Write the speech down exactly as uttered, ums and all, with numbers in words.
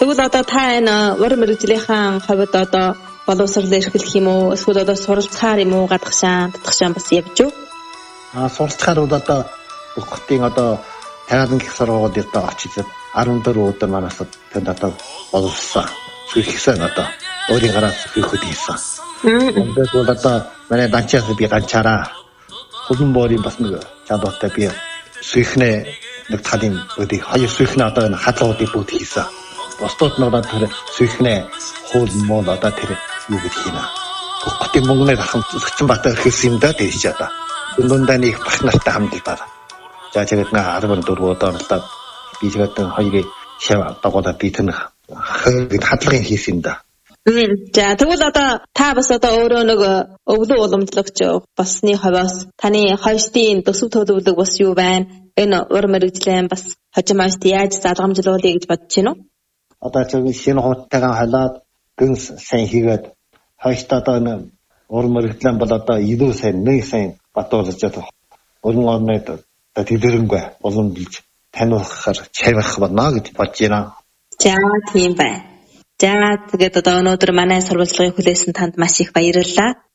Тэгвэл одоо та энэ уран мэрэгжлийнхэн хувьд одоо боловсрол эрхлэх юм уу? Эсвэл одоо суралцахаар юм уу? Гадагшаан, татгшаан бас явж юу? Аа суралцахаар бол одоо Бохтын одоо тариалан гих сургуулиуд одоо очиж арван дөрөв өдөр манаас тэнд одоо боловсон. Сүйхсэн одоо өөрийн гараас сүйхөд хийсэн. Тэгээд бол одоо манай данчаас би ганчаараа хөлн боорын бас нэг чадвартай би сүйхнэ нэг талын өдий хоёр сүйхнэ одоо энэ хадлуудыг бүгд хийсэн. Бостод нь одоо тэр сүйхнэ хөл мол одоо тэр юу гэж хийнэ. Бохтын мөнгөний ахын зөгцөн батар хэлсэн юм да тийч одоо. Дундаа нэг бах нартай хамдалбар. За тэгээд нэг арван дөрөв удаа болоод би тэгээд хоёрыг шав дагуулад би тэр хадлагын хийсэн юм да. За тэгвэл одоо та бас одоо өөрөө нэг өвлөө уламжлагч болсны хаваас таны хойштын төсөв төлөвлөг бас юу байна? Энэ уран мэрэгжлийн бас хожимост яаж залгамжлуулъя гэж бодож байна уу? Одоо ч шинэ хууттайгаа халаад гэн сайн хийгээд хойштоо одоо энэ уран мэрэгжлийн бол одоо илүү сайн нэг сайн батуулж одоо уран орнод дэлгэрэнгүй боломжлж таниулахаар чавих болно гэж бодож байна. За тийм байна. За тэгээд одоо өнөөдөр манай сурвалжлагыг хүлээсэн танд маш их баярлалаа.